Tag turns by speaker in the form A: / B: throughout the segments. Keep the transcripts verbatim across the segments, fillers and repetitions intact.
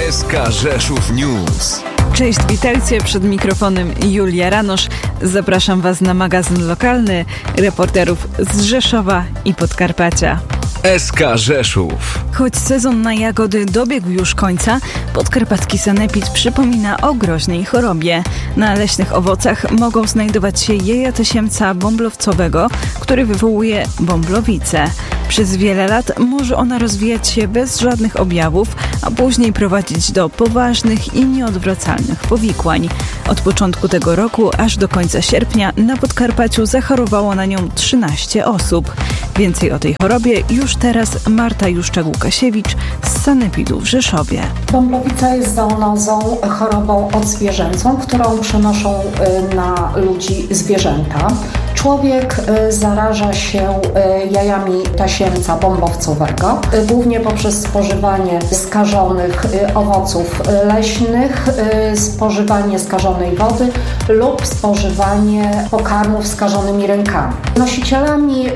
A: S K Rzeszów News.
B: Cześć, witajcie, przed mikrofonem Julia Ranosz. Zapraszam Was na magazyn lokalny reporterów z Rzeszowa i Podkarpacia.
A: S K Rzeszów.
B: Choć sezon na jagody dobiegł już końca, podkarpacki sanepid przypomina o groźnej chorobie. Na leśnych owocach mogą znajdować się jeja tasiemca bąblowcowego, który wywołuje bąblowicę. Przez wiele lat może ona rozwijać się bez żadnych objawów, a później prowadzić do poważnych i nieodwracalnych powikłań. Od początku tego roku aż do końca sierpnia na Podkarpaciu zachorowało na nią trzynaście osób. Więcej o tej chorobie już teraz Marta Juszczak-Łukasiewicz z sanepidu w Rzeszowie.
C: Bąblowica jest zoonozą, chorobą odzwierzęcą, którą przenoszą na ludzi zwierzęta. Człowiek zaraża się jajami tasiemca bąblowcowego, głównie poprzez spożywanie skażonych owoców leśnych, spożywanie skażonej wody lub spożywanie pokarmów skażonymi rękami. Nosicielami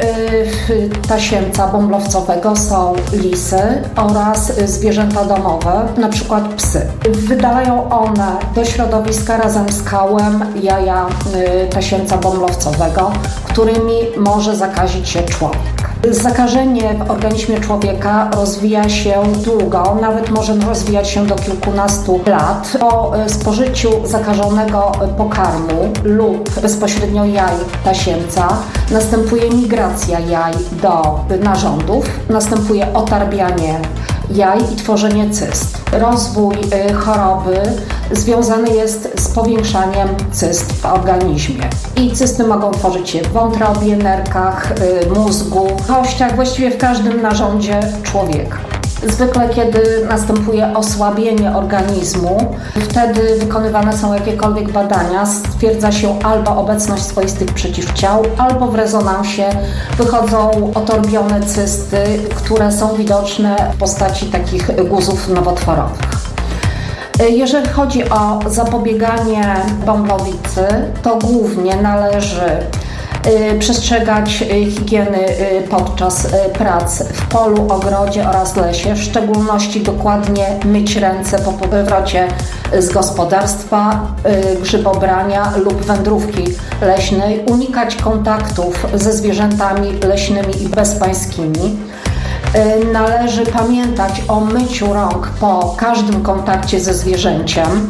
C: tasiemca bąblowcowego są lisy oraz zwierzęta domowe, np. psy. Wydalają one do środowiska razem z kałem jaja tasiemca bąblowcowego, którymi może zakazić się człowiek. Zakażenie w organizmie człowieka rozwija się długo, nawet może rozwijać się do kilkunastu lat. Po spożyciu zakażonego pokarmu lub bezpośrednio jaj tasiemca następuje migracja jaj do narządów, następuje otarbianie jaj i tworzenie cyst. Rozwój choroby związany jest z powiększaniem cyst w organizmie. I cysty mogą tworzyć się w wątrobie, nerkach, mózgu, kościach, właściwie w każdym narządzie człowieka. Zwykle, kiedy następuje osłabienie organizmu, wtedy wykonywane są jakiekolwiek badania, stwierdza się albo obecność swoistych przeciwciał, albo w rezonansie wychodzą otorbione cysty, które są widoczne w postaci takich guzów nowotworowych. Jeżeli chodzi o zapobieganie bąblowicy, to głównie należy przestrzegać higieny podczas prac w polu, ogrodzie oraz lesie, w szczególności dokładnie myć ręce po powrocie z gospodarstwa, grzybobrania lub wędrówki leśnej, unikać kontaktów ze zwierzętami leśnymi i bezpańskimi. Należy pamiętać o myciu rąk po każdym kontakcie ze zwierzęciem.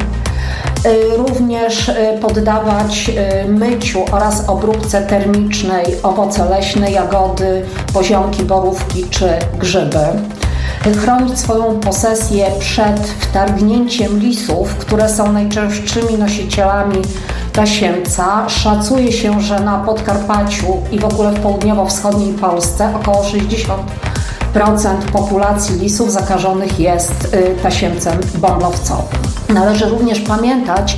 C: Również poddawać myciu oraz obróbce termicznej owoce leśne, jagody, poziomki, borówki czy grzyby. Chronić swoją posesję przed wtargnięciem lisów, które są najczęstszymi nosicielami tasiemca. Szacuje się, że na Podkarpaciu i w ogóle w południowo-wschodniej Polsce około sześćdziesiąt procent populacji lisów zakażonych jest tasiemcem bąblowcowym. Należy również pamiętać,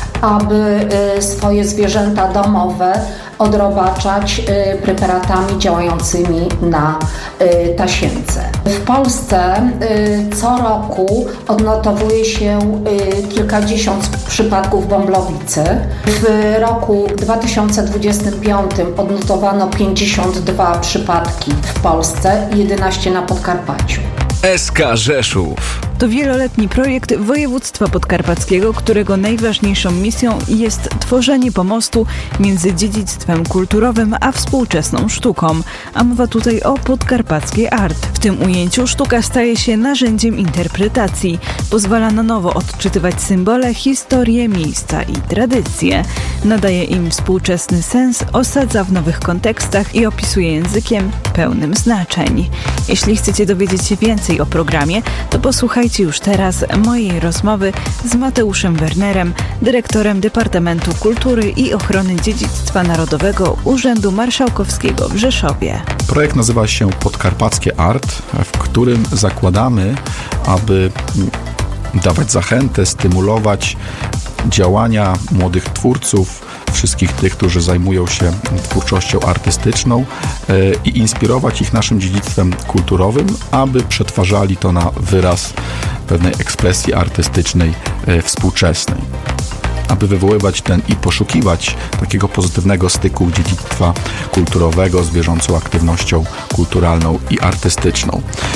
C: aby swoje zwierzęta domowe odrobaczać preparatami działającymi na tasiemce. W Polsce co roku odnotowuje się kilkadziesiąt przypadków bąblowicy. W roku dwa tysiące dwudziestym piątym odnotowano pięćdziesiąt dwa przypadki w Polsce i jedenaście na Podkarpaciu.
A: S K Rzeszów.
B: To wieloletni projekt województwa podkarpackiego, którego najważniejszą misją jest tworzenie pomostu między dziedzictwem kulturowym a współczesną sztuką. A mowa tutaj o podkarpackiej art. W tym ujęciu sztuka staje się narzędziem interpretacji. Pozwala na nowo odczytywać symbole, historie, miejsca i tradycje. Nadaje im współczesny sens, osadza w nowych kontekstach i opisuje językiem pełnym znaczeń. Jeśli chcecie dowiedzieć się więcej o programie, to posłuchajcie już teraz mojej rozmowy z Mateuszem Wernerem, dyrektorem Departamentu Kultury i Ochrony Dziedzictwa Narodowego Urzędu Marszałkowskiego w Rzeszowie.
D: Projekt nazywa się Podkarpackie Art, w którym zakładamy, aby dawać zachętę, stymulować działania młodych twórców, wszystkich tych, którzy zajmują się twórczością artystyczną i inspirować ich naszym dziedzictwem kulturowym, aby przetwarzali to na wyraz pewnej ekspresji artystycznej współczesnej. Aby wywoływać ten i poszukiwać takiego pozytywnego styku dziedzictwa kulturowego z bieżącą aktywnością kulturalną i artystyczną. To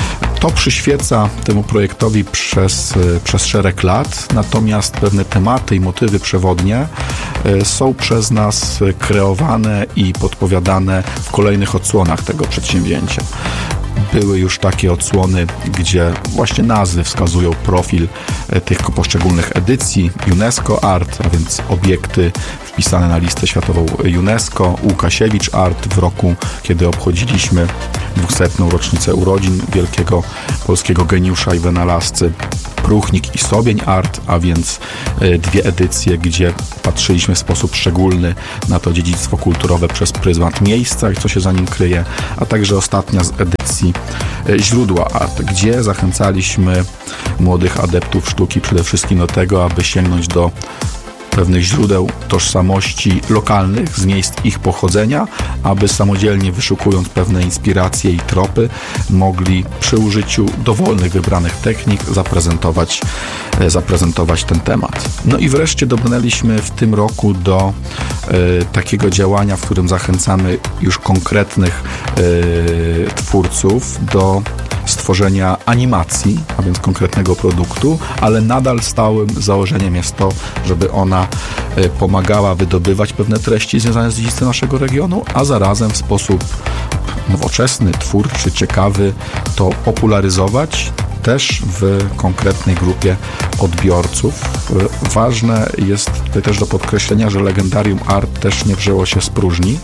D: To przyświeca temu projektowi przez, przez szereg lat, natomiast pewne tematy i motywy przewodnie są przez nas kreowane i podpowiadane w kolejnych odsłonach tego przedsięwzięcia. Były już takie odsłony, gdzie właśnie nazwy wskazują profil tych poszczególnych edycji. UNESCO Art, a więc obiekty wpisane na listę światową UNESCO. Łukasiewicz Art w roku, kiedy obchodziliśmy dwusetną rocznicę urodzin wielkiego polskiego geniusza i wynalazcy. Pruchnik i Sobień Art, a więc dwie edycje, gdzie patrzyliśmy w sposób szczególny na to dziedzictwo kulturowe przez pryzmat miejsca i co się za nim kryje, a także ostatnia z edycji Źródła Art, gdzie zachęcaliśmy młodych adeptów sztuki przede wszystkim do tego, aby sięgnąć do pewnych źródeł tożsamości lokalnych, z miejsc ich pochodzenia, aby samodzielnie wyszukując pewne inspiracje i tropy, mogli przy użyciu dowolnych wybranych technik zaprezentować, zaprezentować ten temat. No i wreszcie dobrnęliśmy w tym roku do e, takiego działania, w którym zachęcamy już konkretnych e, twórców do stworzenia animacji, a więc konkretnego produktu, ale nadal stałym założeniem jest to, żeby ona pomagała wydobywać pewne treści związane z dziedzictwem naszego regionu, a zarazem w sposób nowoczesny, twórczy, ciekawy to popularyzować też w konkretnej grupie odbiorców. Ważne jest tutaj też do podkreślenia, że Legendarium Art też nie wzięło się z próżni.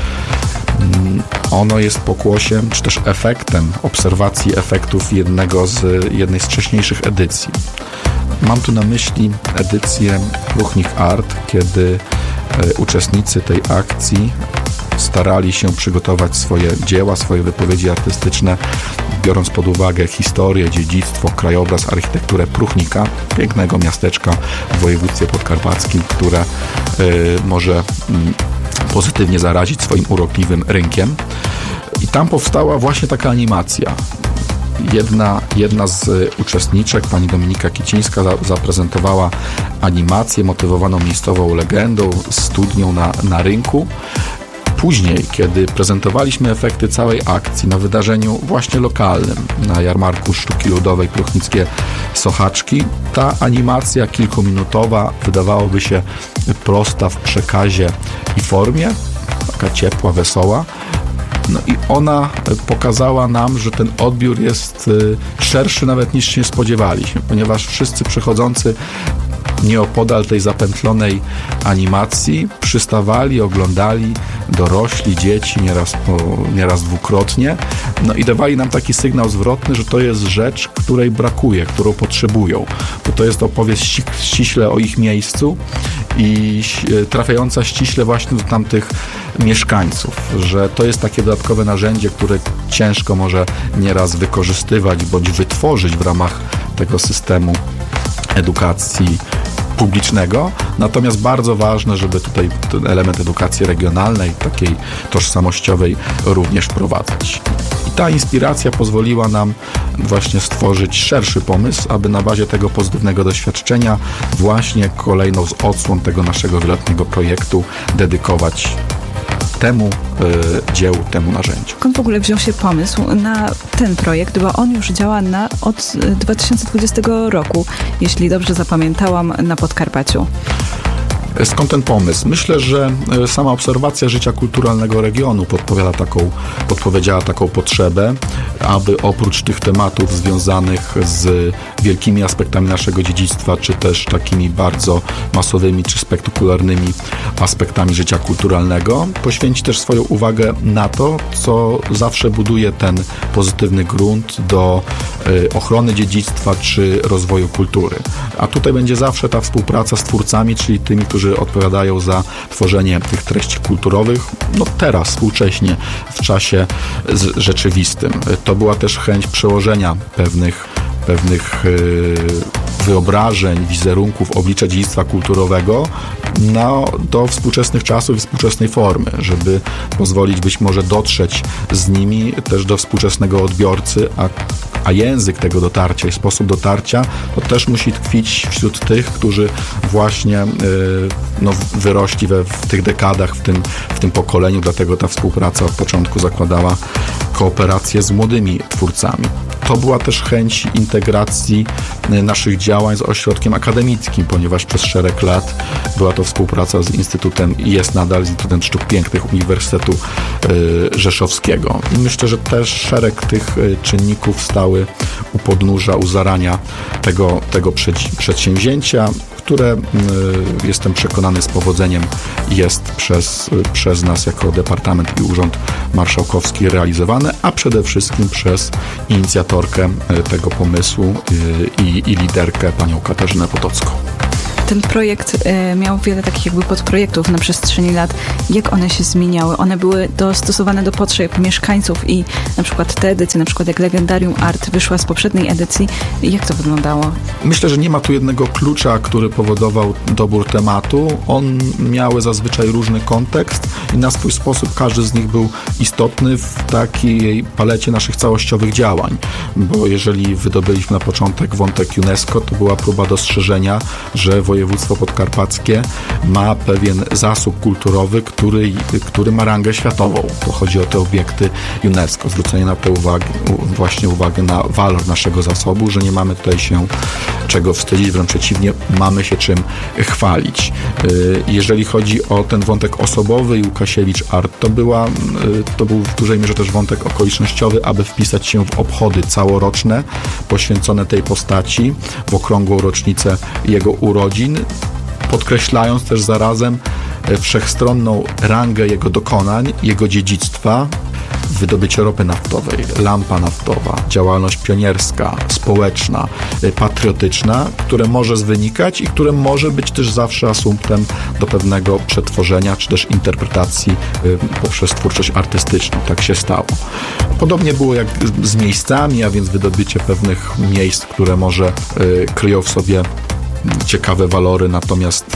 D: Ono jest pokłosiem, czy też efektem obserwacji efektów jednego z, jednej z wcześniejszych edycji. Mam tu na myśli edycję Pruchnik Art, kiedy e, uczestnicy tej akcji starali się przygotować swoje dzieła, swoje wypowiedzi artystyczne, biorąc pod uwagę historię, dziedzictwo, krajobraz, architekturę Pruchnika, pięknego miasteczka w województwie podkarpackim, które e, może m, pozytywnie zarazić swoim urokliwym rynkiem. I tam powstała właśnie taka animacja. Jedna, jedna z uczestniczek, pani Dominika Kicińska, za, zaprezentowała animację motywowaną miejscową legendą, studnią na, na rynku. Później, kiedy prezentowaliśmy efekty całej akcji na wydarzeniu właśnie lokalnym, na jarmarku sztuki ludowej Pruchnickie Sochaczki, ta animacja kilkuminutowa wydawałoby się prosta w przekazie i formie, taka ciepła, wesoła. No i ona pokazała nam, że ten odbiór jest szerszy nawet niż się spodziewaliśmy, ponieważ wszyscy przychodzący nieopodal tej zapętlonej animacji przystawali, oglądali, dorośli, dzieci, nieraz, po, nieraz dwukrotnie, no i dawali nam taki sygnał zwrotny, że to jest rzecz, której brakuje, którą potrzebują, bo to jest opowieść ściśle o ich miejscu i trafiająca ściśle właśnie do tamtych mieszkańców, że to jest takie dodatkowe narzędzie, które ciężko może nieraz wykorzystywać bądź wytworzyć w ramach tego systemu edukacji publicznego, natomiast bardzo ważne, żeby tutaj ten element edukacji regionalnej, takiej tożsamościowej również wprowadzać. I ta inspiracja pozwoliła nam właśnie stworzyć szerszy pomysł, aby na bazie tego pozytywnego doświadczenia właśnie kolejną z odsłon tego naszego wieloletniego projektu dedykować temu y, dziełu, temu narzędziu.
B: Skąd w ogóle wziął się pomysł na ten projekt, bo on już działa na, od dwa tysiące dwudziestego roku, jeśli dobrze zapamiętałam, na Podkarpaciu?
D: Skąd ten pomysł? Myślę, że sama obserwacja życia kulturalnego regionu podpowiada taką, podpowiedziała taką potrzebę, aby oprócz tych tematów związanych z wielkimi aspektami naszego dziedzictwa, czy też takimi bardzo masowymi, czy spektakularnymi aspektami życia kulturalnego, poświęcić też swoją uwagę na to, co zawsze buduje ten pozytywny grunt do ochrony dziedzictwa, czy rozwoju kultury. A tutaj będzie zawsze ta współpraca z twórcami, czyli tymi, którzy odpowiadają za tworzenie tych treści kulturowych, no teraz, współcześnie, w czasie rzeczywistym. To była też chęć przełożenia pewnych, pewnych wyobrażeń, wizerunków, oblicza dziedzictwa kulturowego na, do współczesnych czasów i współczesnej formy, żeby pozwolić być może dotrzeć z nimi też do współczesnego odbiorcy, a, a język tego dotarcia i sposób dotarcia to też musi tkwić wśród tych, którzy właśnie yy, no, wyrośli we, w tych dekadach, w tym, w tym pokoleniu, dlatego ta współpraca od początku zakładała kooperację z młodymi twórcami. to była też chęć integracji naszych działań z ośrodkiem akademickim, ponieważ przez szereg lat była to współpraca z Instytutem i jest nadal z Instytutem Sztuk Pięknych Uniwersytetu Rzeszowskiego. I myślę, że też szereg tych czynników stały u podnóża, u zarania tego, tego przedsięwzięcia, które jestem przekonany z powodzeniem jest przez, przez nas jako Departament i Urząd Marszałkowski realizowane, a przede wszystkim przez inicjatorkę tego pomysłu i, i liderkę panią Katarzynę Potocką.
B: Ten projekt y, miał wiele takich jakby podprojektów na przestrzeni lat. Jak one się zmieniały? One były dostosowane do potrzeb mieszkańców i na przykład te edycje, na przykład jak Legendarium Art wyszła z poprzedniej edycji. Jak to wyglądało?
D: Myślę, że nie ma tu jednego klucza, który powodował dobór tematu. On miały zazwyczaj różny kontekst i na swój sposób każdy z nich był istotny w takiej palecie naszych całościowych działań. Bo jeżeli wydobyliśmy na początek wątek UNESCO, to była próba dostrzeżenia, że województwo podkarpackie ma pewien zasób kulturowy, który, który ma rangę światową. To chodzi o te obiekty UNESCO. Zwrócenie na tę uwagę, właśnie uwagę na walor naszego zasobu, że nie mamy tutaj się czego wstydzić, wręcz przeciwnie, mamy się czym chwalić. Jeżeli chodzi o ten wątek osobowy i Łukasiewicz Art, to, była, to był w dużej mierze też wątek okolicznościowy, aby wpisać się w obchody całoroczne poświęcone tej postaci w okrągłą rocznicę jego urodzin, podkreślając też zarazem wszechstronną rangę jego dokonań, jego dziedzictwa, wydobycie ropy naftowej, lampa naftowa, działalność pionierska, społeczna, patriotyczna, które może wynikać i które może być też zawsze asumptem do pewnego przetworzenia, czy też interpretacji poprzez twórczość artystyczną. Tak się stało. Podobnie było jak z miejscami, a więc wydobycie pewnych miejsc, które może kryją w sobie ciekawe walory, natomiast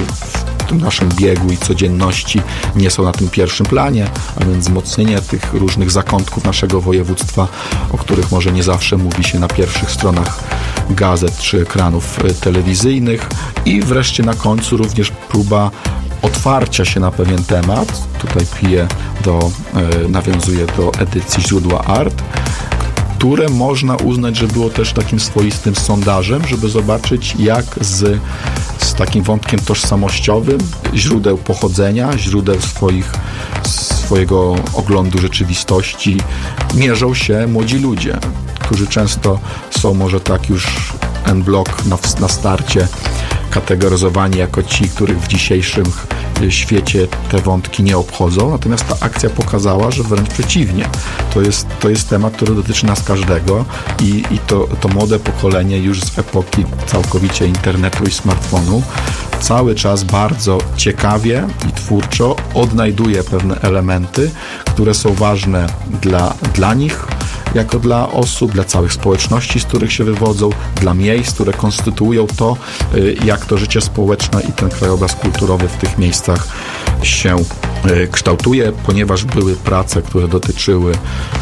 D: w tym naszym biegu i codzienności nie są na tym pierwszym planie, a więc wzmocnienie tych różnych zakątków naszego województwa, o których może nie zawsze mówi się na pierwszych stronach gazet czy ekranów telewizyjnych i wreszcie na końcu również próba otwarcia się na pewien temat. Tutaj piję do, nawiązuję do edycji Źródła Art, które można uznać, że było też takim swoistym sondażem, żeby zobaczyć, jak z, z takim wątkiem tożsamościowym, źródeł pochodzenia, źródeł swoich, swojego oglądu rzeczywistości mierzą się młodzi ludzie, którzy często są może tak już en bloc na, na starcie kategoryzowani jako ci, których w dzisiejszym świecie te wątki nie obchodzą, natomiast ta akcja pokazała, że wręcz przeciwnie. To jest, to jest temat, który dotyczy nas każdego i, i to, to młode pokolenie już z epoki całkowicie internetu i smartfonu cały czas bardzo ciekawie i twórczo odnajduje pewne elementy, które są ważne dla, dla nich, jako dla osób, dla całych społeczności, z których się wywodzą, dla miejsc, które konstytuują to, jak to życie społeczne i ten krajobraz kulturowy w tych miejscach się kształtuje, ponieważ były prace, które dotyczyły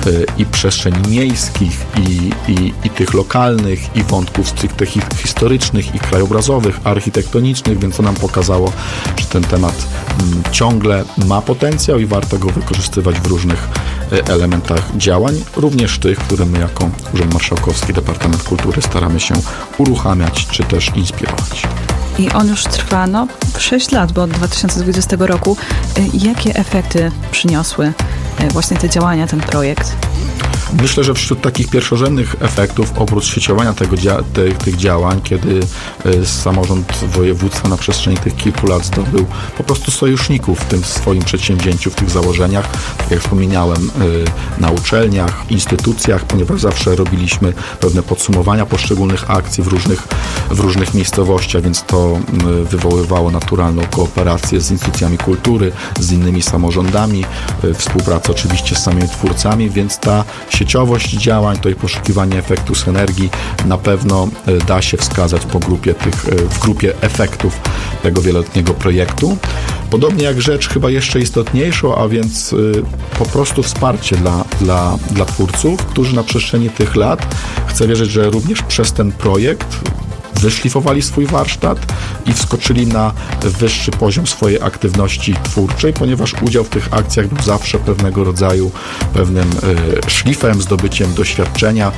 D: i przestrzeni miejskich, i, i, i tych lokalnych, i wątków stricte historycznych, i krajobrazowych, architektonicznych, więc to nam pokazało, że ten temat ciągle ma potencjał i warto go wykorzystywać w różnych elementach działań, również tych, które my jako Urząd Marszałkowski, Departament Kultury staramy się uruchamiać, czy też inspirować.
B: I on już trwa no, sześć lat, bo od dwa tysiące dwudziestego roku. Jakie efekty przyniosły właśnie te działania, ten projekt?
D: Myślę, że wśród takich pierwszorzędnych efektów, oprócz sieciowania tego, te, tych działań, kiedy y, samorząd województwa na przestrzeni tych kilku lat zdobył po prostu sojuszników w tym swoim przedsięwzięciu, w tych założeniach, tak jak wspomniałem, y, na uczelniach, instytucjach, ponieważ zawsze robiliśmy pewne podsumowania poszczególnych akcji w różnych, w różnych miejscowościach, więc to y, wywoływało naturalną kooperację z instytucjami kultury, z innymi samorządami, y, współpracę oczywiście z samymi twórcami, więc ta sieciowość działań, to i poszukiwanie efektu synergii na pewno da się wskazać po grupie tych, w grupie efektów tego wieloletniego projektu. Podobnie jak rzecz chyba jeszcze istotniejszą, a więc po prostu wsparcie dla, dla, dla twórców, którzy na przestrzeni tych lat, chcę wierzyć, że również przez ten projekt wyszlifowali swój warsztat i wskoczyli na wyższy poziom swojej aktywności twórczej, ponieważ udział w tych akcjach był zawsze pewnego rodzaju pewnym y, szlifem, zdobyciem doświadczenia.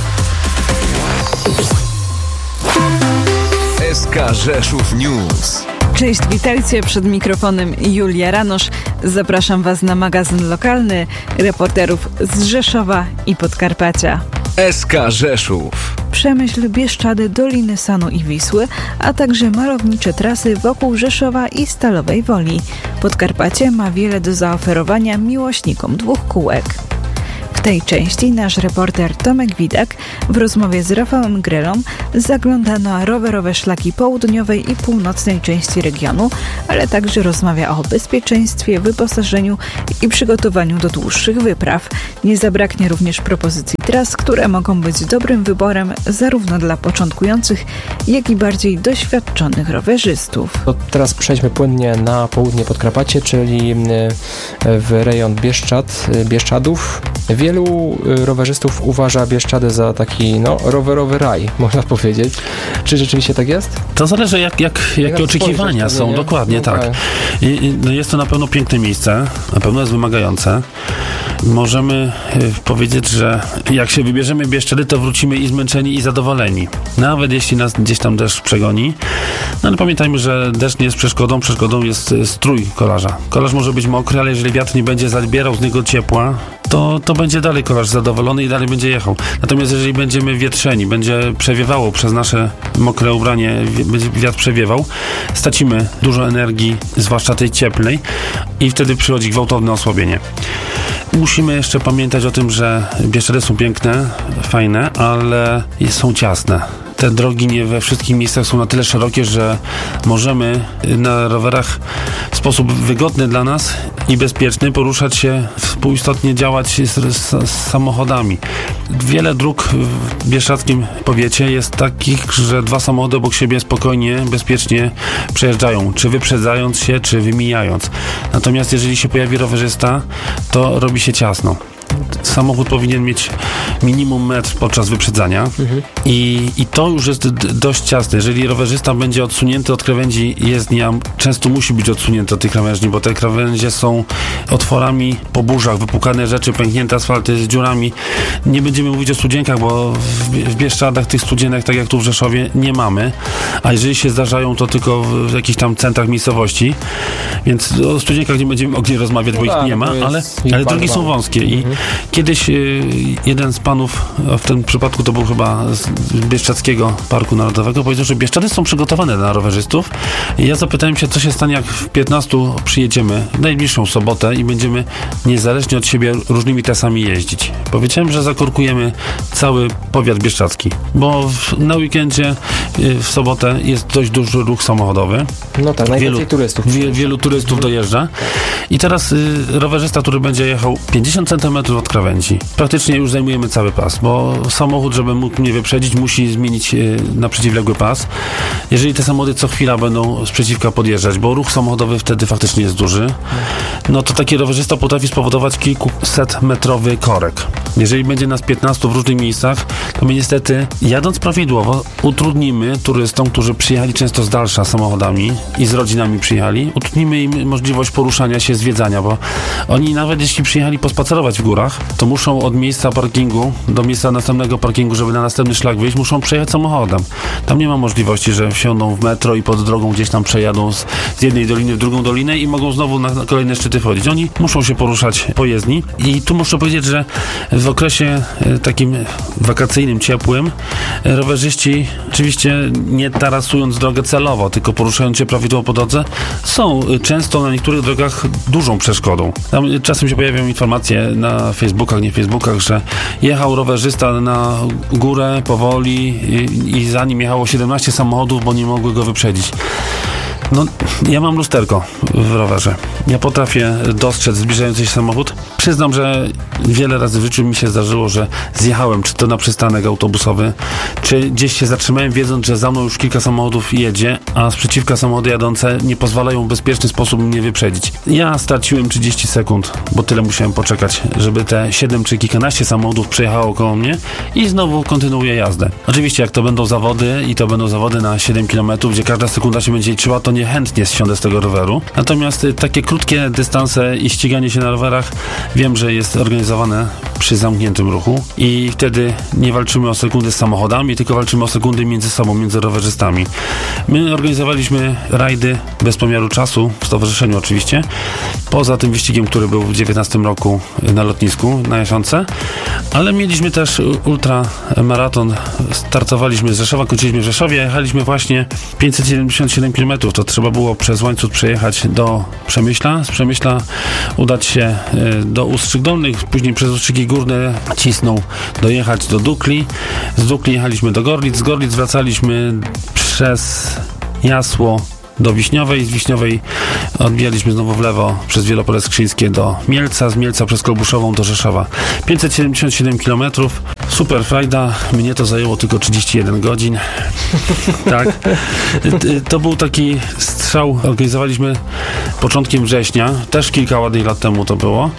A: S K Rzeszów News.
B: Cześć, witajcie, przed mikrofonem Julia Ranosz. Zapraszam Was na magazyn lokalny reporterów z Rzeszowa i Podkarpacia.
A: S K Rzeszów.
B: Przemyśl, Bieszczady, Doliny Sanu i Wisły, a także malownicze trasy wokół Rzeszowa i Stalowej Woli. Podkarpacie ma wiele do zaoferowania miłośnikom dwóch kółek. W tej części nasz reporter Tomek Widak w rozmowie z Rafałem Grelą zagląda na rowerowe szlaki południowej i północnej części regionu, ale także rozmawia o bezpieczeństwie, wyposażeniu i przygotowaniu do dłuższych wypraw. Nie zabraknie również propozycji tras, które mogą być dobrym wyborem zarówno dla początkujących, jak i bardziej doświadczonych rowerzystów.
E: To teraz przejdźmy płynnie na południe Podkarpacie, czyli w rejon Bieszczad, Bieszczadów. Wielu rowerzystów uważa Bieszczady za taki no, rowerowy raj, można powiedzieć. Czy rzeczywiście tak jest?
F: To zależy jak, jak, jakie oczekiwania są, nie? Dokładnie no, tak. I, i, no jest to na pewno piękne miejsce, na pewno jest wymagające. Możemy y, powiedzieć, że jak się wybierzemy Bieszczady, to wrócimy i zmęczeni, i zadowoleni. Nawet jeśli nas gdzieś tam deszcz przegoni. No ale pamiętajmy, że deszcz nie jest przeszkodą, przeszkodą jest strój kolarza. Kolarz może być mokry, ale jeżeli wiatr nie będzie zabierał z niego ciepła, to, to będzie dalej kolarz zadowolony i dalej będzie jechał. Natomiast jeżeli będziemy wietrzeni, będzie przewiewało przez nasze mokre ubranie, będzie wiatr przewiewał, stracimy dużo energii, zwłaszcza tej cieplnej, i wtedy przychodzi gwałtowne osłabienie. Musimy jeszcze pamiętać o tym, że Bieszczady są piękne, fajne, ale są ciasne. Te drogi nie we wszystkich miejscach są na tyle szerokie, że możemy na rowerach w sposób wygodny dla nas i bezpieczny poruszać się, współistotnie działać z, z, z samochodami. Wiele dróg w bieszczadzkim powiecie jest takich, że dwa samochody obok siebie spokojnie, bezpiecznie przejeżdżają, czy wyprzedzając się, czy wymijając. Natomiast jeżeli się pojawi rowerzysta, to robi się ciasno. Samochód powinien mieć minimum metr podczas wyprzedzania mhm. i, i to już jest d- dość ciasne. Jeżeli rowerzysta będzie odsunięty od krawędzi jezdni, a często musi być odsunięty od tej krawędzi, bo te krawędzie są otworami po burzach, wypukane rzeczy, pęknięte asfalty z dziurami. Nie będziemy mówić o studzienkach, bo w, w Bieszczadach tych studzienek, tak jak tu w Rzeszowie, nie mamy, a jeżeli się zdarzają, to tylko w, w jakichś tam centrach miejscowości, więc o studzienkach nie będziemy mogli rozmawiać, bo no tak, ich nie ma, ale, ale drogi są wąskie i mhm. Kiedyś y, jeden z panów, a w tym przypadku to był chyba z Bieszczadzkiego Parku Narodowego, powiedział, że Bieszczady są przygotowane dla rowerzystów. I ja zapytałem się, co się stanie, jak w piętnastu przyjedziemy w najbliższą sobotę i będziemy niezależnie od siebie różnymi trasami jeździć. Powiedziałem, że zakorkujemy cały powiat bieszczadzki, bo w, na weekendzie y, w sobotę jest dość duży ruch samochodowy.
E: No tak, najwięcej turystów.
F: Wie, wielu turystów dojeżdża. I teraz y, rowerzysta, który będzie jechał pięćdziesiąt centymetrów od krawędzi, praktycznie już zajmujemy cały pas, bo samochód, żeby mógł mnie wyprzedzić, musi zmienić y, na przeciwległy pas. Jeżeli te samochody co chwila będą z przeciwka podjeżdżać, bo ruch samochodowy wtedy faktycznie jest duży, no to taki rowerzysta potrafi spowodować kilkuset metrowy korek. Jeżeli będzie nas piętnastu w różnych miejscach, to my niestety, jadąc prawidłowo, utrudnimy turystom, którzy przyjechali często z dalsza samochodami i z rodzinami przyjechali, utrudnimy im możliwość poruszania się, zwiedzania, bo oni nawet jeśli przyjechali pospacerować w górach, to muszą od miejsca parkingu do miejsca następnego parkingu, żeby na następny szlak wyjść, muszą przejechać samochodem. Tam nie ma możliwości, że wsiądą w metro i pod drogą gdzieś tam przejadą z, z jednej doliny w drugą dolinę i mogą znowu na, na kolejne szczyty wchodzić. Oni muszą się poruszać po jezdni i tu muszę powiedzieć, że w okresie e, takim wakacyjnym, ciepłym e, rowerzyści oczywiście nie tarasując drogę celowo, tylko poruszając się prawidłowo po drodze, są e, często na niektórych drogach dużą przeszkodą. Tam e, czasem się pojawiają informacje na Facebookach, nie Facebookach, że jechał rowerzysta na górę powoli i, i za nim jechało siedemnaście samochodów, bo nie mogły go wyprzedzić. No, ja mam lusterko w rowerze. Ja potrafię dostrzec zbliżający się samochód. Przyznam, że wiele razy w życiu mi się zdarzyło, że zjechałem, czy to na przystanek autobusowy, czy gdzieś się zatrzymałem, wiedząc, że za mną już kilka samochodów jedzie, a sprzeciwka samochody jadące nie pozwalają w bezpieczny sposób mnie wyprzedzić. Ja straciłem trzydzieści sekund, bo tyle musiałem poczekać, żeby te siedem czy kilkanaście samochodów przejechało koło mnie i znowu kontynuuję jazdę. Oczywiście, jak to będą zawody i to będą zawody na siedem kilometrów, gdzie każda sekunda się będzie liczyła, to niechętnie zsiądę z tego roweru. Natomiast y, takie krótkie dystanse i ściganie się na rowerach wiem, że jest organizowane przy zamkniętym ruchu i wtedy nie walczymy o sekundy z samochodami, tylko walczymy o sekundy między sobą, między rowerzystami. My organizowaliśmy rajdy bez pomiaru czasu, w stowarzyszeniu oczywiście, poza tym wyścigiem, który był w dziewiętnastym roku na lotnisku, na Jasionce, ale mieliśmy też ultramaraton, startowaliśmy z Rzeszowa, kończyliśmy w Rzeszowie, jechaliśmy właśnie pięćset siedemdziesiąt siedem kilometrów, to trzeba było przez Łańcut przejechać do Przemyśla, z Przemyśla udać się do Ustrzyk Dolnych, później przez Ustrzyki Górne cisnął dojechać do Dukli, z Dukli jechaliśmy do Gorlic, z Gorlic wracaliśmy przez Jasło do Wiśniowej, z Wiśniowej odbijaliśmy znowu w lewo przez Wielopole Skrzyńskie do Mielca, z Mielca przez Kolbuszową do Rzeszowa. pięćset siedemdziesiąt siedem kilometrów, super frajda, mnie to zajęło tylko trzydzieści jeden godzin. Tak. To był taki strzał, organizowaliśmy początkiem września, też kilka ładnych lat temu to było.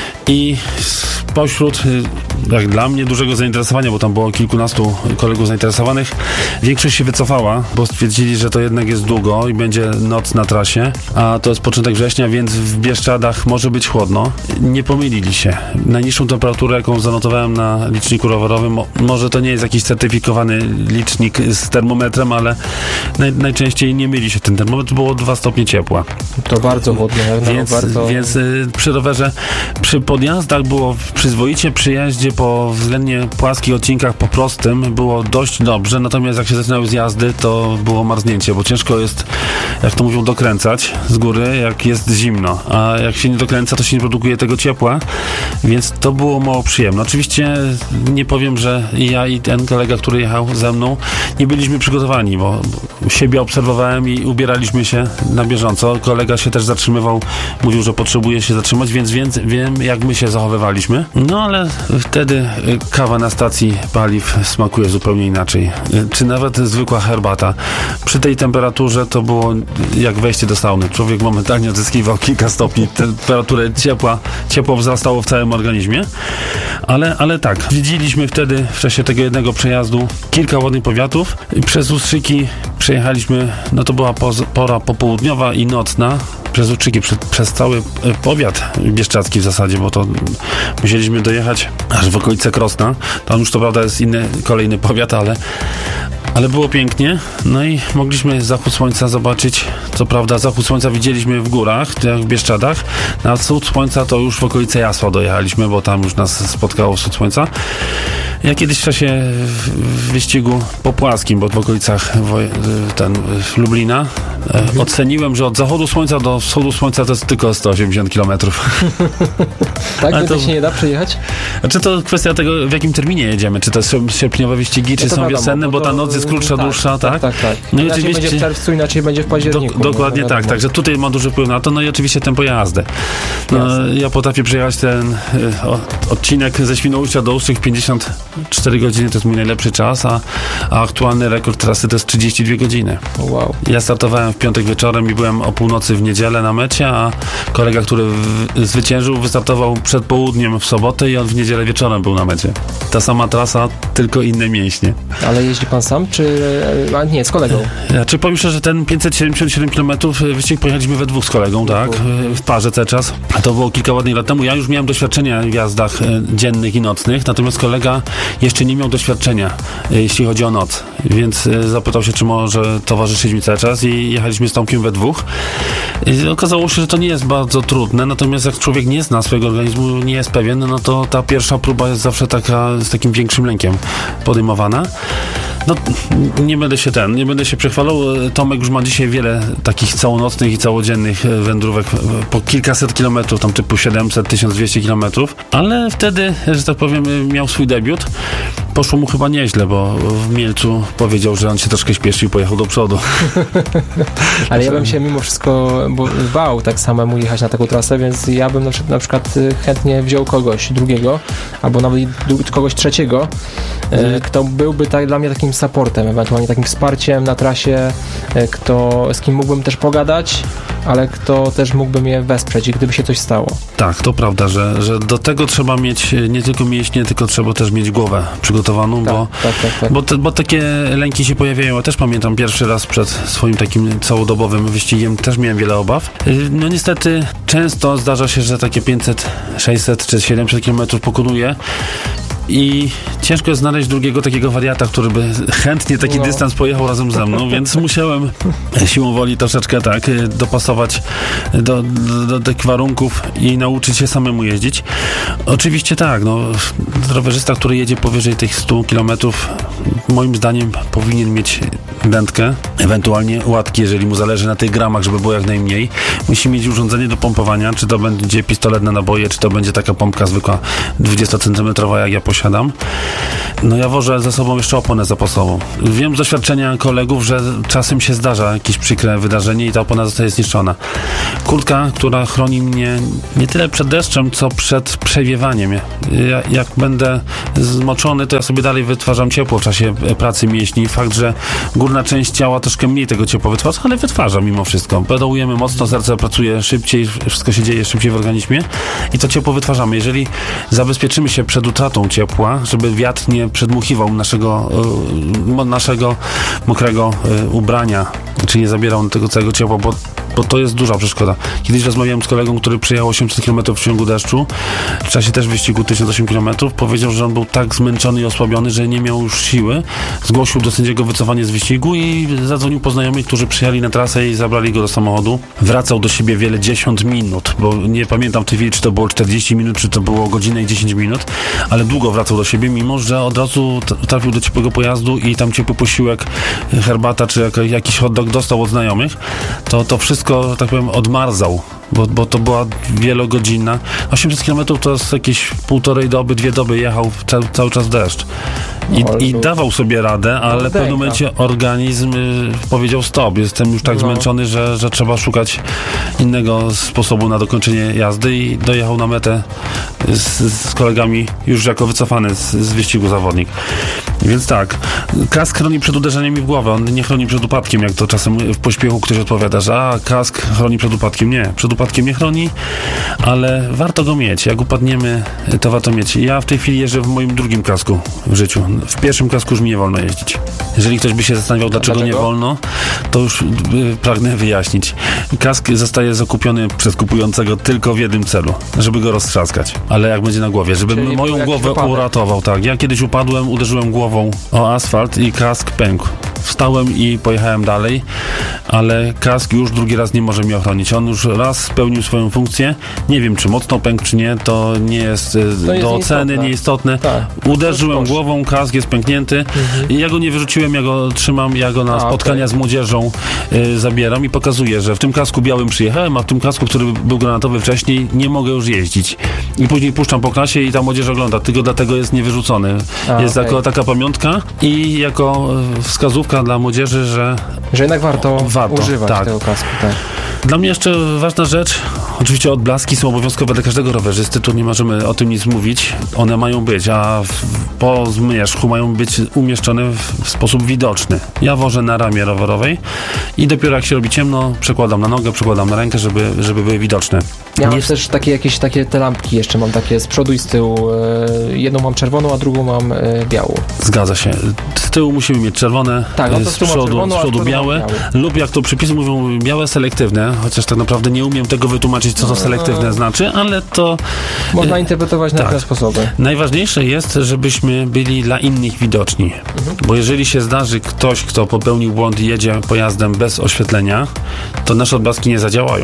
F: I spośród, jak dla mnie, dużego zainteresowania, bo tam było kilkunastu kolegów zainteresowanych, większość się wycofała, bo stwierdzili, że to jednak jest długo i będzie noc na trasie, a to jest początek września, więc w Bieszczadach może być chłodno. Nie pomylili się. Najniższą temperaturę, jaką zanotowałem na liczniku rowerowym, może to nie jest jakiś certyfikowany licznik z termometrem, ale naj, najczęściej nie myli się ten termometr, było dwa stopnie ciepła.
E: To bardzo chłodno. No,
F: więc,
E: bardzo...
F: więc y, przy rowerze, przy podjazdach było przyzwoicie, przy jeździe po względnie płaskich odcinkach po prostym było dość dobrze, natomiast jak się zaczynały zjazdy, to było marznięcie, bo ciężko jest, jak to mówią, dokręcać z góry, jak jest zimno, a jak się nie dokręca, to się nie produkuje tego ciepła, więc to było mało przyjemne. Oczywiście nie powiem, że ja i ten kolega, który jechał ze mną, nie byliśmy przygotowani, bo siebie obserwowałem i ubieraliśmy się na bieżąco. Kolega się też zatrzymywał, mówił, że potrzebuje się zatrzymać, więc, więc wiem, jak my się zachowywaliśmy. No ale wtedy kawa na stacji paliw smakuje zupełnie inaczej. Czy nawet zwykła herbata. Przy tej temperaturze to było jak wejście do sauny. Człowiek momentalnie odzyskiwał kilka stopni. Temperaturę ciepła, ciepło wzrastało w całym organizmie. Ale, ale tak, widzieliśmy wtedy w czasie tego jednego przejazdu kilka ładnych powiatów. Przez Ustrzyki przejechaliśmy, no to była pora popołudniowa i nocna. Przez Ustrzyki, przez, przez cały powiat bieszczadzki w zasadzie, bo to musieliśmy dojechać aż w okolice Krosna. Tam już to prawda jest inny, kolejny powiat, ale Ale było pięknie, no i mogliśmy zachód słońca zobaczyć. Co prawda zachód słońca widzieliśmy w górach, jak w Bieszczadach. Na wschód słońca to już w okolice Jasła dojechaliśmy, bo tam już nas spotkało wschód słońca. Ja kiedyś w czasie wyścigu popłaskim, bo w okolicach ten, Lublina, mhm. oceniłem, że od zachodu słońca do wschodu słońca to jest tylko sto osiemdziesiąt kilometrów.
E: Tak, to się nie da przejechać?
F: Znaczy to kwestia tego, w jakim terminie jedziemy. Czy to są sierpniowe wyścigi, czy no są wiadomo, wiosenne, bo, bo ta noc jest krótsza, tak, dłuższa, tak?
E: Tak, tak, tak.
F: No
E: inaczej oczywiście będzie w czerwcu, inaczej będzie w październiku.
F: Do, dokładnie no, tak, także tutaj ma duży wpływ na to, no i oczywiście tempo jazdy. No, ja potrafię przejechać ten o, odcinek ze Świnoujścia do Ustrzyk w pięćdziesiąt cztery godziny, to jest mój najlepszy czas, a, a aktualny rekord trasy to jest trzydzieści dwie godziny.
E: Wow.
F: Ja startowałem w piątek wieczorem i byłem o północy w niedzielę na mecie, a kolega, który w, zwyciężył, wystartował przed południem w sobotę i on w niedzielę wieczorem był na mecie. Ta sama trasa, tylko inne mięśnie.
E: Ale jeździ pan sam, czy... A nie, z kolegą?
F: Ja, czy powiem szczerze, że ten pięćset siedemdziesiąt siedem kilometrów wyścig pojechaliśmy we dwóch z kolegą, tak? W parze cały czas. A to było kilka ładnych lat temu. Ja już miałem doświadczenia w jazdach dziennych i nocnych, natomiast kolega jeszcze nie miał doświadczenia, jeśli chodzi o noc. Więc zapytał się, czy może towarzyszyć mi cały czas i jechaliśmy z Tomkiem we dwóch. I okazało się, że to nie jest bardzo trudne, natomiast jak człowiek nie zna swojego organizmu, nie jest pewien, no to ta pierwsza próba jest zawsze taka z takim większym lękiem podejmowana. No, nie będę się ten, nie będę się przechwalał. Tomek już ma dzisiaj wiele takich całonocnych i całodziennych wędrówek po kilkaset kilometrów, tam typu siedemset, tysiąc dwieście kilometrów, ale wtedy, że tak powiem, miał swój debiut. Poszło mu chyba nieźle, bo w Mielcu powiedział, że on się troszkę śpieszy i pojechał do przodu.
E: Ale ja bym się mimo wszystko bał tak samemu jechać na taką trasę, więc ja bym na przykład, na przykład chętnie wziął kogoś drugiego, albo nawet kogoś trzeciego, hmm. kto byłby tak, dla mnie takim supportem, ewentualnie takim wsparciem na trasie, kto, z kim mógłbym też pogadać, ale kto też mógłby mnie wesprzeć, gdyby się coś stało.
F: Tak, to prawda, że, że do tego trzeba mieć nie tylko mięśnie, tylko trzeba też mieć głowę przygotowaną, tak, bo, tak, tak, tak. Bo, te, bo takie lęki się pojawiają. Ja też pamiętam pierwszy raz przed swoim takim całodobowym wyścigiem, też miałem wiele obaw. No niestety często zdarza się, że takie pięćset, sześćset czy siedemset kilometrów pokonuje i ciężko jest znaleźć drugiego takiego wariata, który by chętnie taki no. dystans pojechał razem ze mną, więc musiałem siłą woli troszeczkę tak dopasować do, do, do tych warunków i nauczyć się samemu jeździć. Oczywiście tak, no rowerzysta, który jedzie powyżej tych stu kilometrów, moim zdaniem powinien mieć wędkę, ewentualnie łatki, jeżeli mu zależy na tych gramach, żeby było jak najmniej. Musi mieć urządzenie do pompowania, czy to będzie pistolet na naboje, czy to będzie taka pompka zwykła dwudziestocentymetrowa, jak ja posiadam. No ja wożę ze sobą jeszcze oponę zapasową. Wiem z doświadczenia kolegów, że czasem się zdarza jakieś przykre wydarzenie i ta opona zostaje zniszczona. Kurtka, która chroni mnie nie tyle przed deszczem, co przed przewiewaniem. Ja, jak będę zmoczony, to ja sobie dalej wytwarzam ciepło w czasie pracy mięśni. Fakt, że górna część ciała troszkę mniej tego ciepła wytwarza, ale wytwarza mimo wszystko. Pedałujemy mocno, serce pracuje szybciej, wszystko się dzieje szybciej w organizmie i to ciepło wytwarzamy. Jeżeli zabezpieczymy się przed utratą ciepła, żeby wiatr nie przedmuchiwał naszego, y, naszego mokrego y, ubrania, czy nie zabierał tego całego ciepła, bo, bo to jest duża przeszkoda. Kiedyś rozmawiałem z kolegą, który przyjechał osiemset kilometrów w ciągu deszczu, w czasie też wyścigu tysiąc osiem kilometrów, powiedział, że on był tak zmęczony i osłabiony, że nie miał już siły. Zgłosił do sędziego wycofanie z wyścigu i zadzwonił po znajomych, którzy przyjechali na trasę i zabrali go do samochodu. Wracał do siebie wiele dziesiąt minut, bo nie pamiętam w tej chwili, czy to było czterdzieści minut, czy to było godzinę i dziesięć minut, ale długo wracał do siebie, mimo że od razu trafił do ciepłego pojazdu i tam ciepły posiłek, herbata, czy jak, jakiś hot dog dostał od znajomych, to to wszystko, tak powiem, odmarzał. Bo, bo to była wielogodzinna. osiemset kilometrów to jest jakieś półtorej doby, dwie doby jechał cały, cały czas deszcz. I, no, i dawał sobie radę, ale w pewnym momencie organizm y, powiedział stop. Jestem już tak no. zmęczony, że, że trzeba szukać innego sposobu na dokończenie jazdy i dojechał na metę z, z kolegami już jako wycofany z, z wyścigu zawodnik. Więc tak, kask chroni przed uderzeniem w głowę, on nie chroni przed upadkiem, jak to czasem w pośpiechu ktoś odpowiada, że a, kask chroni przed upadkiem. Nie, przed upadkiem nie chroni, ale warto go mieć. Jak upadniemy, to warto mieć. Ja w tej chwili jeżdżę w moim drugim kasku w życiu. W pierwszym kasku już mi nie wolno jeździć. Jeżeli ktoś by się zastanawiał, dlaczego, dlaczego? nie wolno, to już y, pragnę wyjaśnić. Kask zostaje zakupiony przez kupującego tylko w jednym celu, żeby go roztrzaskać. Ale jak będzie na głowie, żeby Czyli moją głowę wypadek. uratował. Tak. Ja kiedyś upadłem, uderzyłem głową o asfalt i kask pękł. Wstałem i pojechałem dalej, ale kask już drugi raz nie może mnie ochronić. On już raz spełnił swoją funkcję. Nie wiem, czy mocno pękł, czy nie. To nie jest to do jest oceny, nieistotne. Tak. Uderzyłem głową, kask jest pęknięty. Mhm. I ja go nie wyrzuciłem, ja go trzymam, ja go na a, spotkania okay. z młodzieżą y, zabieram i pokazuję, że w tym kasku białym przyjechałem, a w tym kasku, który był granatowy wcześniej, nie mogę już jeździć. I później puszczam po klasie i ta młodzież ogląda. Tylko dlatego jest niewyrzucony. A, jest okay. jako taka pamiątka i jako wskazówka dla młodzieży, że
E: że jednak warto, warto używać tak. tego kasku. Tak.
F: Dla mnie jeszcze ważna rzecz, oczywiście odblaski są obowiązkowe dla każdego rowerzysty, tu nie możemy o tym nic mówić, one mają być, a w, po zmierzchu mają być umieszczone w, w sposób widoczny. Ja wożę na ramię rowerowej i dopiero jak się robi ciemno, przekładam na nogę, przekładam na rękę, żeby, żeby były widoczne.
E: Ja mam
F: nie...
E: też takie jakieś takie te lampki jeszcze mam takie z przodu i z tyłu. Jedną mam czerwoną, a drugą mam białą.
F: Zgadza się. Z tyłu musimy mieć czerwone, tak, no z przodu, czerwoną, z przodu białe, białe lub jak to przepisy mówią, białe selektywne, chociaż tak naprawdę nie umiem tego wytłumaczyć, co to selektywne no, znaczy, ale to...
E: Można interpretować na tak. różne sposoby.
F: Najważniejsze jest, żebyśmy byli dla innych widoczni, mhm. bo jeżeli się zdarzy ktoś, kto popełnił błąd i jedzie pojazdem bez oświetlenia, to nasze odblaski nie zadziałają.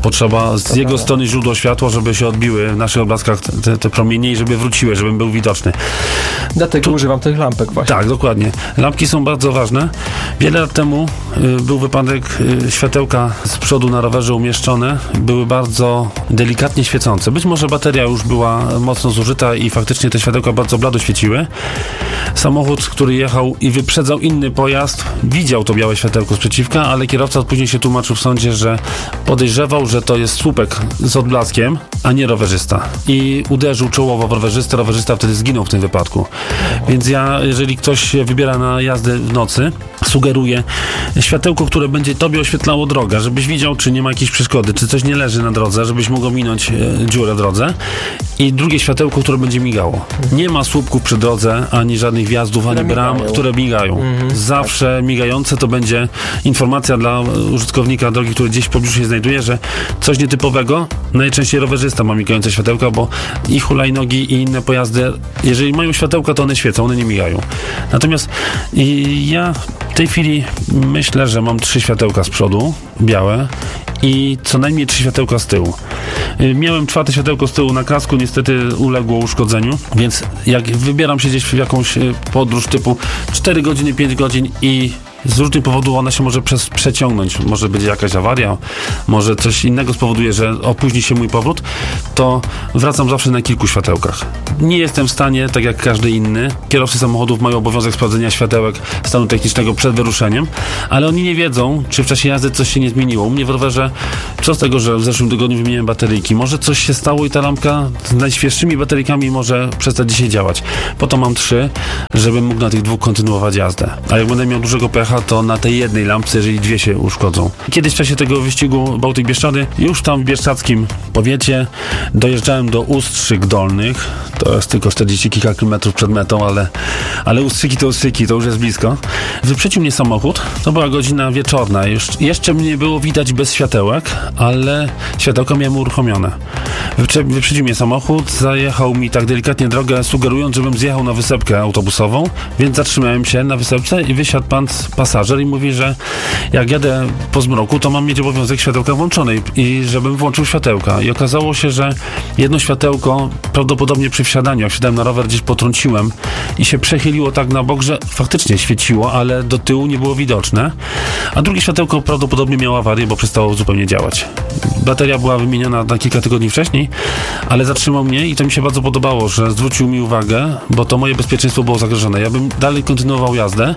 F: Potrzeba z to jego prawda. strony źródło światła, żeby się odbiły w naszych odblaskach te, te promienie i żeby wróciły, żebym był widoczny.
E: Dlatego tu, używam tych lampek właśnie.
F: Tak, dokładnie. Lampki są bardzo ważne. Wiele lat temu y, był wypadek, y, światełka z przodu na rowerze umieszczone były bardzo delikatnie świecące. Być może bateria już była mocno zużyta i faktycznie te światełka bardzo blado świeciły. Samochód, który jechał i wyprzedzał inny pojazd, widział to białe światełko z przeciwka, ale kierowca później się tłumaczył w sądzie, że podejrzewał, że to jest słupek z odblaskiem, a nie rowerzysta. I uderzył czołowo w rowerzystę. Rowerzysta wtedy zginął w tym wypadku. Więc ja, jeżeli ktoś się wybiera na jazdę w nocy, sugeruję światełko, które będzie tobie oświetlało drogę, żebyś widział, czy nie ma jakiejś przeszkody, czy coś nie leży na drodze, żebyś mógł minąć e, dziurę w drodze. I drugie światełko, które będzie migało. Nie ma słupków przy drodze, ani żadnych wjazdów, ani bram, które migają. Mhm, Zawsze tak. migające to będzie informacja dla użytkownika drogi, który gdzieś w pobliżu się znajduje, że coś nietypowego, najczęściej rowerzysta ma migające światełka, bo i hulajnogi, i inne pojazdy, jeżeli mają światełka, to one świecą, one nie migają. Natomiast i ja w tej chwili myślę, że mam trzy światełka z przodu, białe, i co najmniej trzy światełka z tyłu. Miałem czwarte światełko z tyłu na kasku, niestety uległo uszkodzeniu, więc jak wybieram się gdzieś w jakąś podróż typu cztery godziny, pięć godzin i z różnych powodów ona się może przez, przeciągnąć, może będzie jakaś awaria, może coś innego spowoduje, że opóźni się mój powrót, to wracam zawsze na kilku światełkach. Nie jestem w stanie, tak jak każdy inny, kierowcy samochodów mają obowiązek sprawdzenia światełek stanu technicznego przed wyruszeniem, ale oni nie wiedzą, czy w czasie jazdy coś się nie zmieniło. U mnie w rowerze, co z tego, że w zeszłym tygodniu wymieniłem bateryjki, może coś się stało i ta lampka z najświeższymi bateryjkami może przestać dzisiaj działać. Po to mam trzy, żebym mógł na tych dwóch kontynuować jazdę. A jak będę miał dużego pecha, to na tej jednej lampce, jeżeli dwie się uszkodzą. Kiedyś w czasie tego wyścigu Bałtyk-Bieszczady, już tam w bieszczadzkim powiecie, dojeżdżałem do Ustrzyk Dolnych. To jest tylko czterdzieści kilka kilometrów przed metą, ale, ale Ustrzyki to Ustrzyki, to już jest blisko. Wyprzedził mnie samochód, to była godzina wieczorna. Już, jeszcze mnie było widać bez światełek, ale światełka miałem uruchomione. Wyprze, wyprzedził mnie samochód, zajechał mi tak delikatnie drogę, sugerując, żebym zjechał na wysepkę autobusową, więc zatrzymałem się na wysepce i wysiadł pan pasażer i mówi, że jak jadę po zmroku, to mam mieć obowiązek światełka włączonej i żebym włączył światełka. I okazało się, że jedno światełko prawdopodobnie przy wsiadaniu, jak wsiadałem na rower, gdzieś potrąciłem i się przechyliło tak na bok, że faktycznie świeciło, ale do tyłu nie było widoczne. A drugie światełko prawdopodobnie miało awarię, bo przestało zupełnie działać. Bateria była wymieniona na kilka tygodni wcześniej, ale zatrzymał mnie i to mi się bardzo podobało, że zwrócił mi uwagę, bo to moje bezpieczeństwo było zagrożone. Ja bym dalej kontynuował jazdę,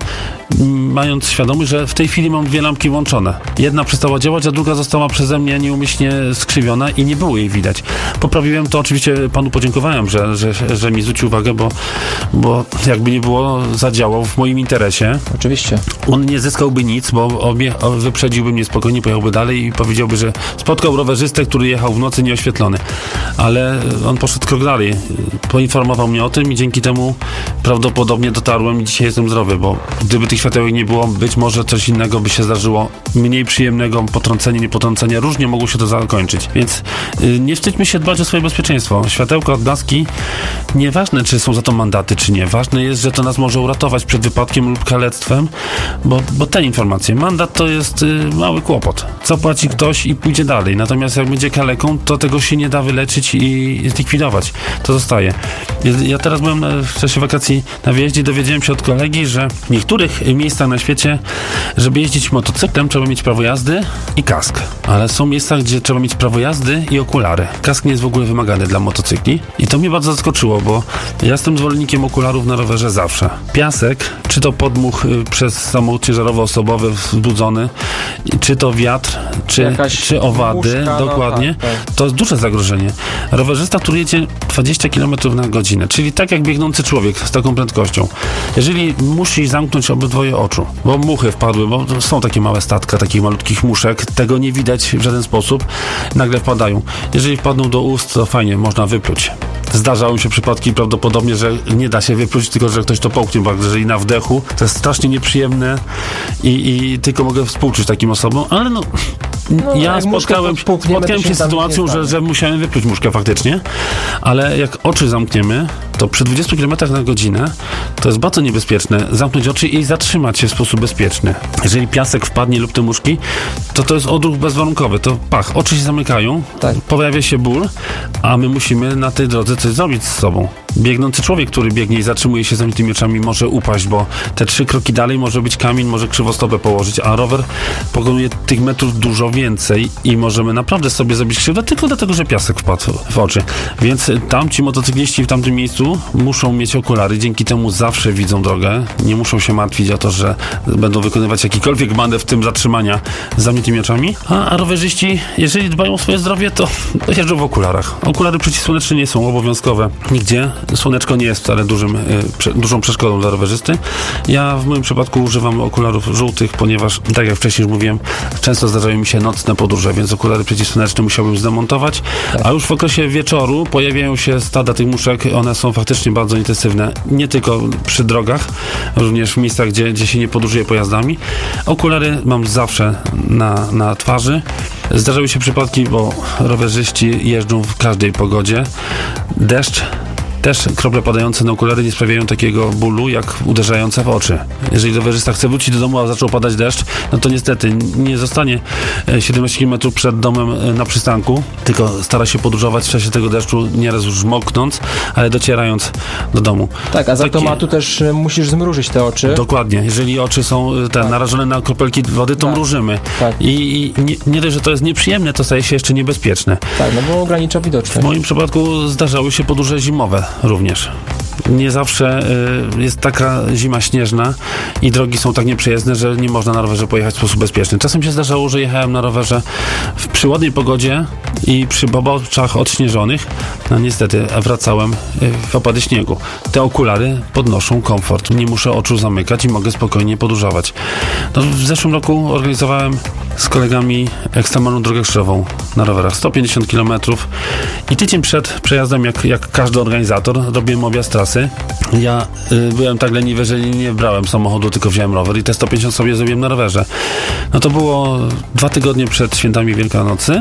F: mając świadomość, że w tej chwili mam dwie lampki włączone. Jedna przestała działać, a druga została przeze mnie nieumyślnie skrzywiona i nie było jej widać. Poprawiłem to, oczywiście panu podziękowałem, że, że, że mi zwrócił uwagę, bo, bo jakby nie było, zadziałał w moim interesie.
E: Oczywiście.
F: On nie zyskałby nic, bo obie, wyprzedziłby mnie spokojnie, pojechałby dalej i powiedziałby, że spotkał rowerzystę, który jechał w nocy nieoświetlony. Ale on poszedł krok dalej. Poinformował mnie o tym i dzięki temu prawdopodobnie dotarłem i dzisiaj jestem zdrowy, bo gdyby tych światełek nie było, być może coś innego by się zdarzyło, mniej przyjemnego, potrącenie, nie potrącenie, różnie mogło się to zakończyć. Więc yy, nie wstydźmy się dbać o swoje bezpieczeństwo. Światełka, odblaski, nieważne, czy są za to mandaty, czy nie. Ważne jest, że to nas może uratować przed wypadkiem lub kalectwem, bo, bo te informacje. Mandat to jest yy, mały kłopot. Zapłaci ktoś i pójdzie dalej. Natomiast jak będzie kaleką, to tego się nie da wyleczyć i zlikwidować. To zostaje. Ja teraz byłem na, w czasie wakacji na wyjeździe i dowiedziałem się od kolegi, że w niektórych miejscach na świecie, żeby jeździć motocyklem, trzeba mieć prawo jazdy i kask. Ale są miejsca, gdzie trzeba mieć prawo jazdy i okulary. Kask nie jest w ogóle wymagany dla motocykli. I to mnie bardzo zaskoczyło, bo ja jestem zwolennikiem okularów na rowerze zawsze. Piasek, czy to podmuch y, przez samochód ciężarowo-osobowy wzbudzony, czy to wiatr, czy, czy owady, muszka, dokładnie, no tak, tak. To jest duże zagrożenie. Rowerzysta, który jedzie dwadzieścia kilometrów na godzinę, czyli tak jak biegnący człowiek z taką prędkością. Jeżeli musi zamknąć obydwoje oczu, bo muchy wpadły, bo są takie małe statka, takich malutkich muszek, tego nie widać w żaden sposób, nagle wpadają. Jeżeli wpadną do ust, to fajnie, można wypluć. Zdarzały się przypadki prawdopodobnie, że nie da się wypluć, tylko że ktoś to połknie, bo jeżeli na wdechu, to jest strasznie nieprzyjemne i, i tylko mogę współczuć takim osobom, ale no, no ja spotkałem, spotkałem się z sytuacją, że, że musiałem wypluć muszkę faktycznie, ale jak oczy zamkniemy, to przy dwudziestu kilometrach na godzinę to jest bardzo niebezpieczne zamknąć oczy i zatrzymać się w sposób bezpieczny. Jeżeli piasek wpadnie lub te muszki, to to jest odruch bezwarunkowy. To pach, oczy się zamykają, tak. Pojawia się ból, a my musimy na tej drodze coś zrobić z sobą. Biegnący człowiek, który biegnie i zatrzymuje się z zamkniętymi oczami, może upaść, bo te trzy kroki dalej może być kamień, może krzywostopę położyć, a rower pokonuje tych metrów dużo więcej i możemy naprawdę sobie zrobić krzywdę tylko dlatego, że piasek wpadł w oczy. Więc tam ci motocykliści w tamtym miejscu muszą mieć okulary, dzięki temu zawsze widzą drogę, nie muszą się martwić o to, że będą wykonywać jakikolwiek manewr, w tym zatrzymania z zamkniętymi oczami, a, a rowerzyści, jeżeli dbają o swoje zdrowie, to jeżdżą w okularach. Okulary przeciwsłoneczne nie są obowiązkowe nigdzie. Słoneczko nie jest wcale dużym, y, prze, dużą przeszkodą dla rowerzysty. Ja w moim przypadku używam okularów żółtych, ponieważ, tak jak wcześniej już mówiłem, często zdarzają mi się nocne podróże, więc okulary przeciwsłoneczne musiałbym zdemontować, a już w okresie wieczoru pojawiają się stada tych muszek, one są faktycznie bardzo intensywne, nie tylko przy drogach, również w miejscach, gdzie, gdzie się nie podróżuje pojazdami. Okulary mam zawsze na, na twarzy. Zdarzały się przypadki, bo rowerzyści jeżdżą w każdej pogodzie. Deszcz, też krople padające na okulary nie sprawiają takiego bólu, jak uderzające w oczy. Jeżeli rowerzysta chce wrócić do domu, a zaczął padać deszcz, no to niestety nie zostanie siedemnaście kilometrów przed domem na przystanku, tylko stara się podróżować w czasie tego deszczu, nieraz już moknąc, ale docierając do domu.
E: Tak, a z Takie... automatu też musisz zmrużyć te oczy.
F: Dokładnie. Jeżeli oczy są te tak. narażone na kropelki wody, to tak. mrużymy. Tak. I, i nie, nie dość, że to jest nieprzyjemne, to staje się jeszcze niebezpieczne.
E: Tak, no bo ogranicza widoczność.
F: W moim przypadku zdarzały się podróże zimowe również. Nie zawsze y, jest taka zima śnieżna i drogi są tak nieprzejezdne, że nie można na rowerze pojechać w sposób bezpieczny. Czasem się zdarzało, że jechałem na rowerze w, przy ładnej pogodzie i przy poboczach odśnieżonych. No niestety wracałem y, w opady śniegu. Te okulary podnoszą komfort. Nie muszę oczu zamykać i mogę spokojnie podróżować. No, w zeszłym roku organizowałem z kolegami ekstremalną drogę krzyżową na rowerach. sto pięćdziesiąt kilometrów i tydzień przed przejazdem, jak, jak każdy organizator, robiłem objazd trasy. Ja y, byłem tak leniwy, że nie brałem samochodu, tylko wziąłem rower i te sto pięćdziesiąt sobie zrobiłem na rowerze. No to było dwa tygodnie przed świętami Wielkanocy.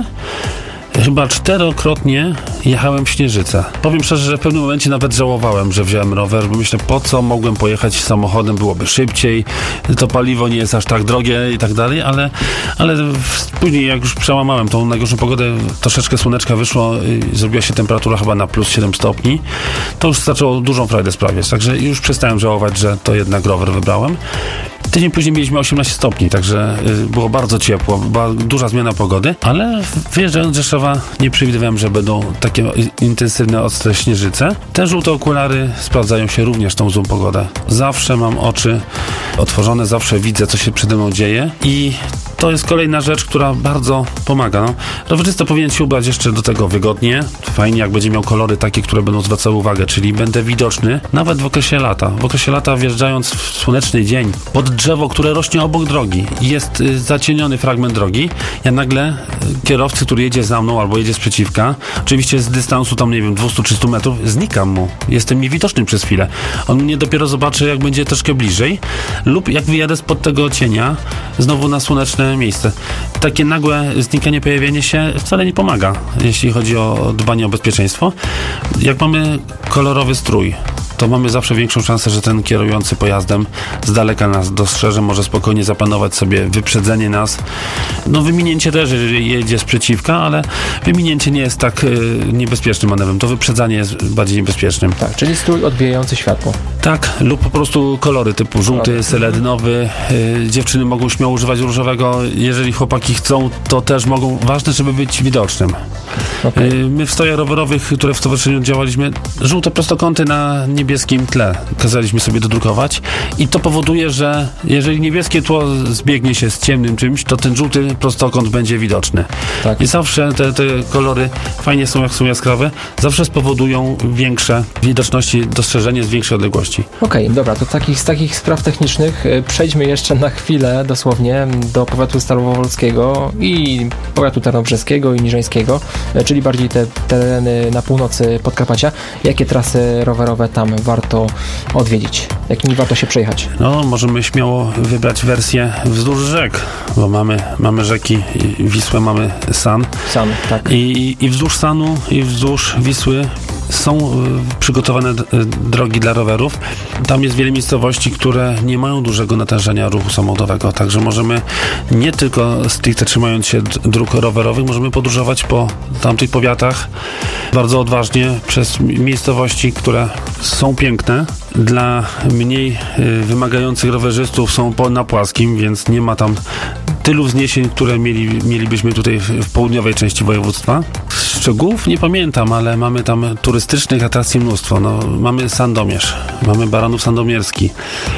F: Chyba czterokrotnie jechałem w Śnieżycę. Powiem szczerze, że w pewnym momencie nawet żałowałem, że wziąłem rower, bo myślę, po co mogłem pojechać samochodem, byłoby szybciej, to paliwo nie jest aż tak drogie i tak dalej, ale, ale później jak już przełamałem tą najgorszą pogodę, troszeczkę słoneczka wyszło i zrobiła się temperatura chyba na plus siedem stopni, to już zaczęło dużą frajdę sprawiać, także już przestałem żałować, że to jednak rower wybrałem. Tydzień później mieliśmy osiemnaście stopni, także y, było bardzo ciepło, była duża zmiana pogody, ale wyjeżdżając z Rzeszowa nie przewidywałem, że będą takie intensywne, ostre śnieżyce. Te żółte okulary sprawdzają się również tą złą pogodę. Zawsze mam oczy otworzone, zawsze widzę, co się przede mną dzieje i to jest kolejna rzecz, która bardzo pomaga. No, rowerzysta powinien się ubrać jeszcze do tego wygodnie. Fajnie, jak będzie miał kolory takie, które będą zwracały uwagę, czyli będę widoczny nawet w okresie lata. W okresie lata, wjeżdżając w słoneczny dzień pod drzewo, które rośnie obok drogi, jest y, zacieniony fragment drogi, ja nagle y, kierowcy, który jedzie za mną albo jedzie z przeciwka, oczywiście z dystansu tam, nie wiem, dwieście trzysta metrów, znikam mu. Jestem niewidoczny przez chwilę. On mnie dopiero zobaczy, jak będzie troszkę bliżej lub jak wyjadę spod tego cienia znowu na słoneczne miejsce. Takie nagłe znikanie, pojawienie się wcale nie pomaga, jeśli chodzi o dbanie o bezpieczeństwo. Jak mamy kolorowy strój, to mamy zawsze większą szansę, że ten kierujący pojazdem z daleka nas dostrzeże, może spokojnie zaplanować sobie wyprzedzenie nas. No wyminięcie też, jeżeli jedzie z przeciwka, ale wyminięcie nie jest tak y, niebezpiecznym manewrem. To wyprzedzanie jest bardziej niebezpiecznym.
E: Tak, czyli strój odbijający światło.
F: Tak, lub po prostu kolory typu żółty, seledynowy. Y, dziewczyny mogą śmiało używać różowego. Jeżeli chłopaki chcą, to też mogą. Ważne, żeby być widocznym. Okay. Y, my w stojach rowerowych, które w stowarzyszeniu działaliśmy, żółte prostokąty na niebieskim tle kazaliśmy sobie dodrukować i to powoduje, że jeżeli niebieskie tło zbiegnie się z ciemnym czymś, to ten żółty prostokąt będzie widoczny. Tak. I zawsze te, te kolory fajnie są, jak są jaskrawe, zawsze spowodują większe widoczności, dostrzeżenie z większej odległości.
E: Okej, okay, dobra, to takich, z takich spraw technicznych y, przejdźmy jeszcze na chwilę dosłownie do powiatu starowolskiego i powiatu tarnobrzeskiego i niżeńskiego, y, czyli bardziej te tereny na północy Podkarpacia. Jakie trasy rowerowe tam warto odwiedzić? Jakimi warto się przejechać?
F: No, możemy śmiało wybrać wersję wzdłuż rzek, bo mamy, mamy rzeki Wisłę, mamy San.
E: San, tak.
F: I, i wzdłuż Sanu, i wzdłuż Wisły są przygotowane drogi dla rowerów. Tam jest wiele miejscowości, które nie mają dużego natężenia ruchu samochodowego, także możemy nie tylko stricte trzymając się dróg rowerowych, możemy podróżować po tamtych powiatach bardzo odważnie przez miejscowości, które są piękne. Dla mniej wymagających rowerzystów są na płaskim, więc nie ma tam tylu wzniesień, które mieli, mielibyśmy tutaj w, w południowej części województwa. Szczegółów nie pamiętam, ale mamy tam turystycznych atrakcji mnóstwo. No, mamy Sandomierz, mamy Baranów Sandomierski,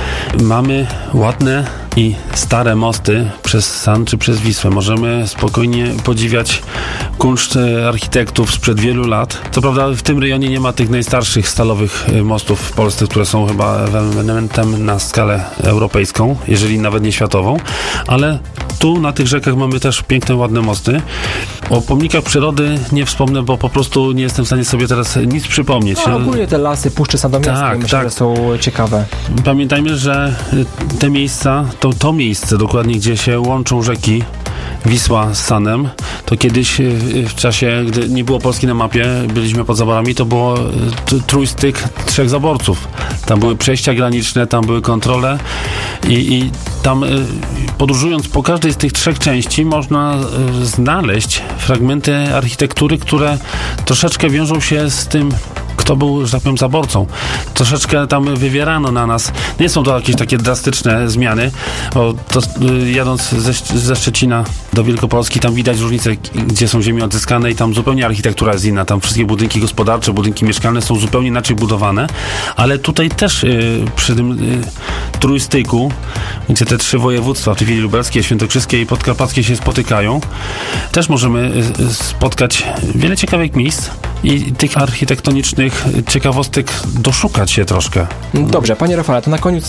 F: mamy ładne i stare mosty przez San czy przez Wisłę. Możemy spokojnie podziwiać kunszt architektów sprzed wielu lat. Co prawda w tym rejonie nie ma tych najstarszych stalowych mostów w Polsce, które są chyba elementem na skalę europejską, jeżeli nawet nie światową, ale tu na tych rzekach mamy też piękne, ładne mosty. O pomnikach przyrody nie wspomnę, bo po prostu nie jestem w stanie sobie teraz nic przypomnieć.
E: No, ogólnie te lasy Puszczy Sandomierskiej
F: tak,
E: myślę,
F: tak.
E: że są ciekawe.
F: Pamiętajmy, że te miejsca, to, to miejsce dokładnie, gdzie się łączą rzeki Wisła z Sanem, to kiedyś w czasie, gdy nie było Polski na mapie, byliśmy pod zaborami, to było trójstyk trzech zaborców. Tam były przejścia graniczne, tam były kontrole i, i tam podróżując po każdej z tych trzech części można znaleźć fragmenty architektury, które troszeczkę wiążą się z tym, kto był, że tak powiem, zaborcą. Troszeczkę tam wywierano na nas. Nie są to jakieś takie drastyczne zmiany. O, to, jadąc ze, ze Szczecina do Wielkopolski, tam widać różnice, gdzie są ziemie odzyskane i tam zupełnie architektura jest inna. Tam wszystkie budynki gospodarcze, budynki mieszkalne są zupełnie inaczej budowane, ale tutaj też y, przy tym y, trójstyku, gdzie te trzy województwa, czyli lubelskie, świętokrzyskie i podkarpackie się spotykają, też możemy y, spotkać wiele ciekawych miejsc i tych architektonicznych ciekawostek doszukać się troszkę.
E: Dobrze, panie Rafale, to na koniec